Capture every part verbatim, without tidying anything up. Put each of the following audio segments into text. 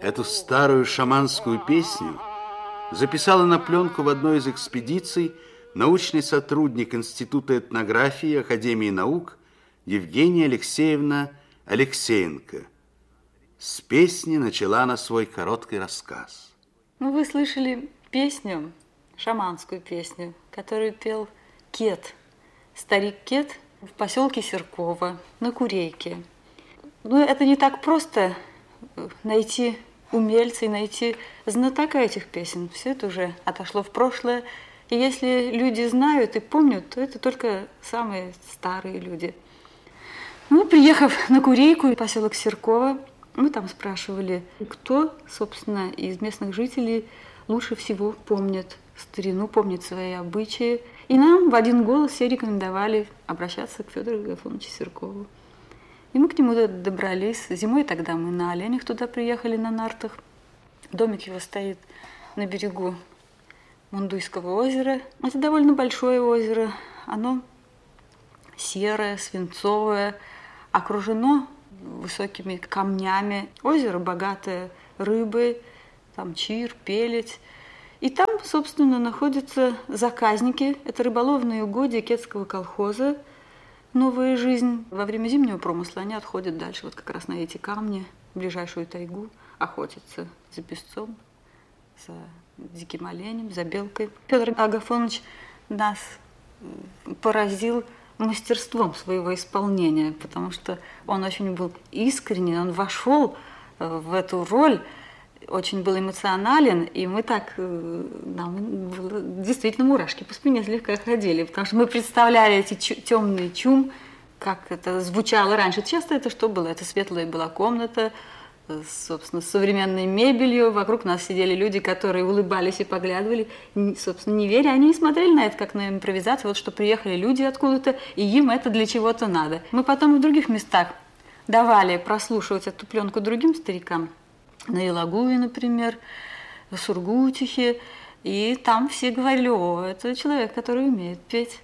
Эту старую шаманскую песню записала на пленку в одной из экспедиций научный сотрудник Института этнографии Академии наук Евгения Алексеевна Алексеенко. С песни начала она свой короткий рассказ. Ну, вы слышали песню, шаманскую песню, которую пел Кет, старик Кет в поселке Серково на Курейке. Ну, это не так просто найти умельца и найти знатока этих песен. Все это уже отошло в прошлое. И если люди знают и помнят, то это только самые старые люди. Ну, приехав на Курейку, поселок Серково, мы там спрашивали, кто, собственно, из местных жителей лучше всего помнит старину, помнит свои обычаи. И нам в один голос все рекомендовали обращаться к Федору Агафоновичу Серкову. И мы к нему добрались. Зимой тогда мы на оленях туда приехали на нартах. Домик его стоит на берегу Мундуйского озера. Это довольно большое озеро. Оно серое, свинцовое, окружено высокими камнями. Озеро богатое рыбой, там чир, пеледь. И там, собственно, находятся заказники. Это рыболовные угодья Кетского колхоза «Новая жизнь». Во время зимнего промысла они отходят дальше, вот как раз на эти камни, в ближайшую тайгу, охотятся за песцом, за диким оленем, за белкой. Федор Агафонович нас поразил мастерством своего исполнения, потому что он очень был искренен, он вошел в эту роль, очень был эмоционален, и мы так, нам было, действительно мурашки по спине слегка ходили, потому что мы представляли эти темные чум, как это звучало раньше. Часто это что было? Это светлая была комната, собственно, с современной мебелью. Вокруг нас сидели люди, которые улыбались и поглядывали, собственно, не веря. Они смотрели на это как на импровизацию, вот что приехали люди откуда-то, и им это для чего-то надо. Мы потом в других местах давали прослушивать эту пленку другим старикам, на Елагуе, например, в Сургутихе, и там все говорили: о, это человек, который умеет петь.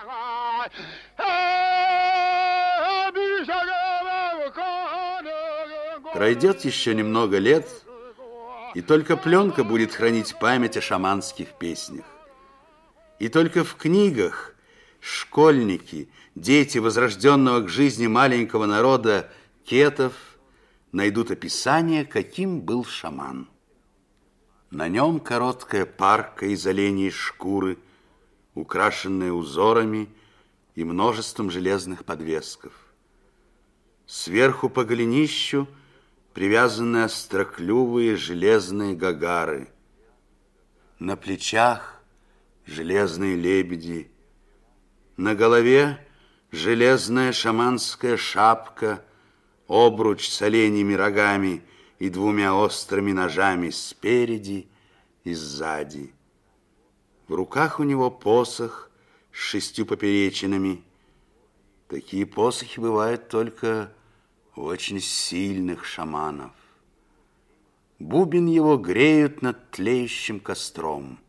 Пройдет еще немного лет, и только пленка будет хранить память о шаманских песнях. И только в книгах школьники, дети возрожденного к жизни маленького народа кетов, найдут описание, каким был шаман. На нем короткая парка из оленей шкуры, украшенная узорами и множеством железных подвесков. Сверху по голенищу привязаны остроклювые железные гагары. На плечах железные лебеди. На голове железная шаманская шапка, обруч с оленьими рогами и двумя острыми ножами спереди и сзади. В руках у него посох с шестью поперечинами. Такие посохи бывают только у очень сильных шаманов. Бубен его греют над тлеющим костром.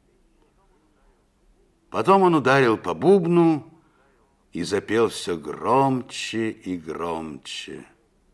Потом он ударил по бубну и запел все громче и громче.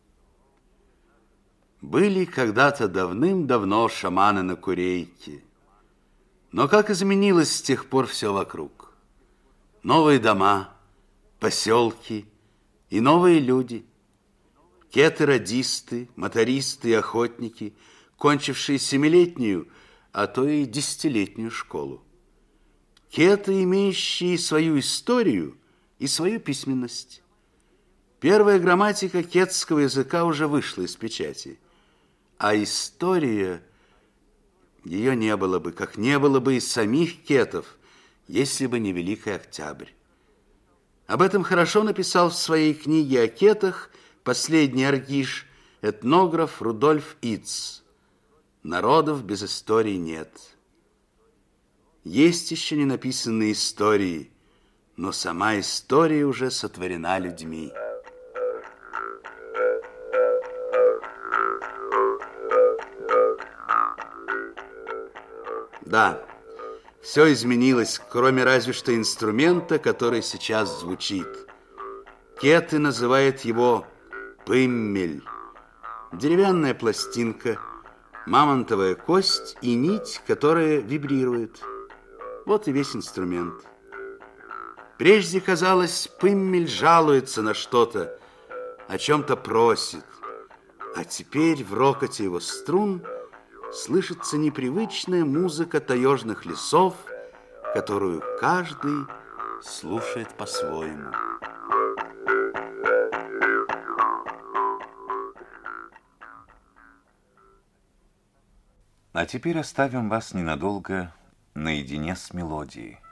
Были когда-то давным-давно шаманы на Курейке, но как изменилось с тех пор все вокруг. Новые дома, поселки и новые люди. Кеты-радисты, мотористы и охотники, кончившие семилетнюю, а то и десятилетнюю школу. Кеты, имеющие свою историю и свою письменность. Первая грамматика кетского языка уже вышла из печати. А история, ее не было бы, как не было бы и самих кетов, если бы не Великий Октябрь. Об этом хорошо написал в своей книге о кетах последний аргиш, этнограф Рудольф Иц. Народов без истории нет. Есть еще не написанные истории, но сама история уже сотворена людьми. Да, все изменилось, кроме разве что инструмента, который сейчас звучит. Кеты называют его пыммель. Деревянная пластинка, мамонтовая кость и нить, которая вибрирует. Вот и весь инструмент. Прежде казалось, Пыммель жалуется на что-то, о чем-то просит. А теперь в рокоте его струн слышится непривычная музыка таежных лесов, которую каждый слушает по-своему. А теперь оставим вас ненадолго наедине с мелодией.